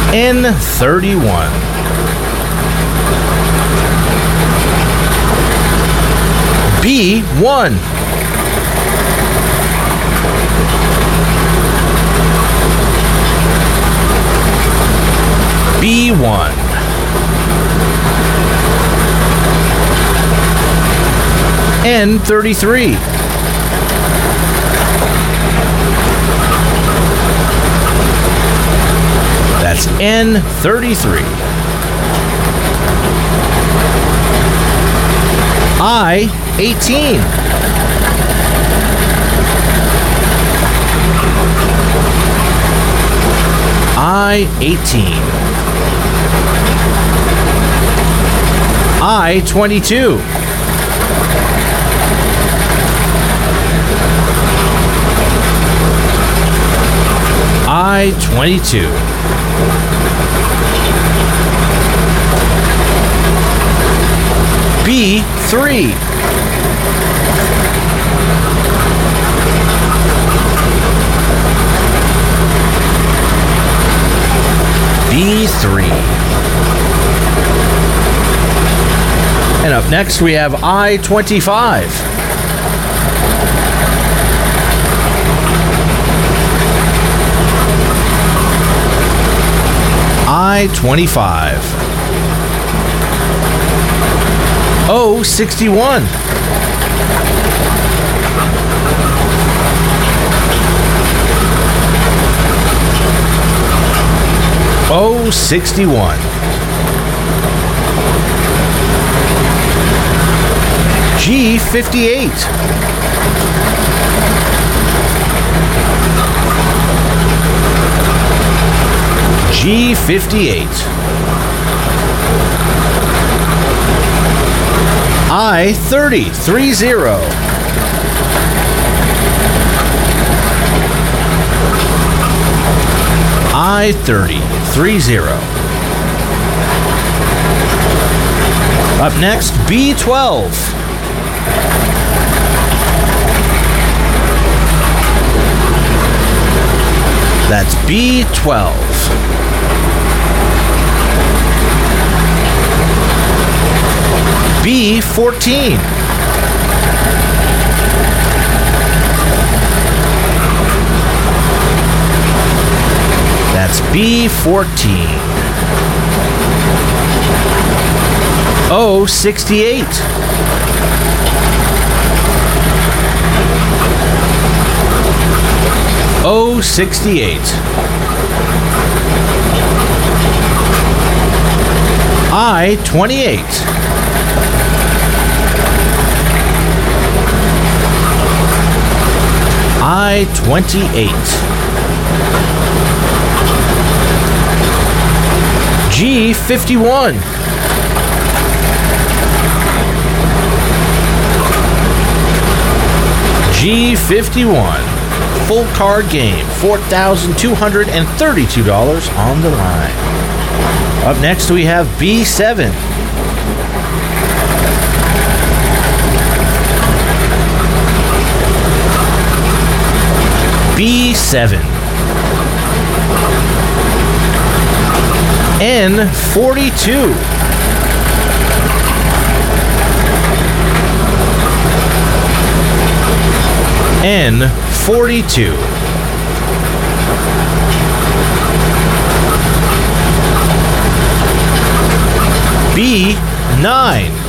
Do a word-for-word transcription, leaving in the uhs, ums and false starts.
N thirty-one. B one. B one. N thirty-three. That's N thirty-three. I eighteen. I eighteen. I twenty-two. I twenty-two. B three. B three. And up next we have I twenty-five. I twenty-five. O sixty-one. O sixty-one. G fifty-eight. G fifty-eight. I thirty, three zero. I thirty, three zero. Up next, B twelve. That's B twelve. B fourteen. That's B fourteen. O sixty-eight. O sixty-eight. I twenty-eight. I twenty-eight. G fifty-one. G fifty-one. Full card game, four thousand two hundred thirty-two dollars on the line. Up next we have B seven. B seven. N forty-two. N forty-two. B nine.